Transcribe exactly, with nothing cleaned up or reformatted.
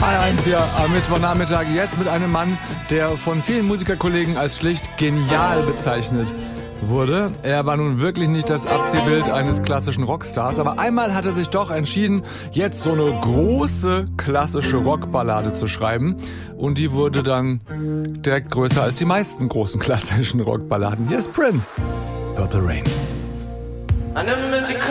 H eins hier am Mittwochnachmittag. Jetzt mit einem Mann, der von vielen Musikerkollegen als schlicht genial bezeichnet wurde. Er war nun wirklich nicht das Abziehbild eines klassischen Rockstars, aber einmal hat er sich doch entschieden, jetzt so eine große klassische Rockballade zu schreiben. Und die wurde dann direkt größer als die meisten großen klassischen Rockballaden. Hier ist Prince, Purple Rain.